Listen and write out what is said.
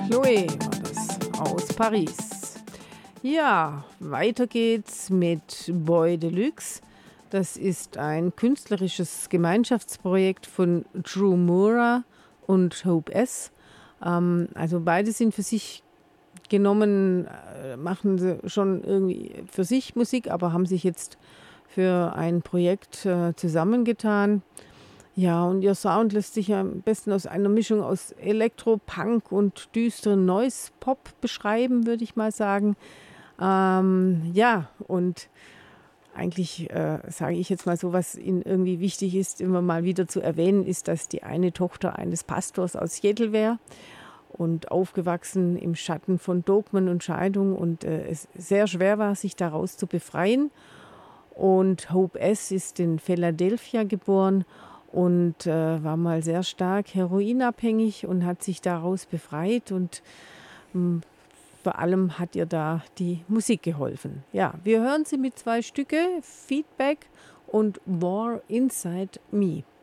Chloe war das aus Paris. Ja, weiter geht's mit Boy Deluxe. Das ist ein künstlerisches Gemeinschaftsprojekt von Drew Mura und Hope S. Also beide sind für sich genommen, machen sie schon irgendwie für sich Musik, aber haben sich jetzt für ein Projekt zusammengetan. Ja, und ihr Sound lässt sich am besten aus einer Mischung aus Elektro, Punk und düsteren Noise-Pop beschreiben, würde ich mal sagen. Ja, und eigentlich sage ich jetzt mal so, was Ihnen irgendwie wichtig ist, immer mal wieder zu erwähnen, ist, dass die eine Tochter eines Pastors aus Seattle wäre und aufgewachsen im Schatten von Dogmen und Scheidung und es sehr schwer war, sich daraus zu befreien. Und Hope S. ist in Philadelphia geboren und war mal sehr stark heroinabhängig und hat sich daraus befreit und vor allem hat ihr da die Musik geholfen. Ja, wir hören sie mit 2 Stücke, Feedback und War Inside Me.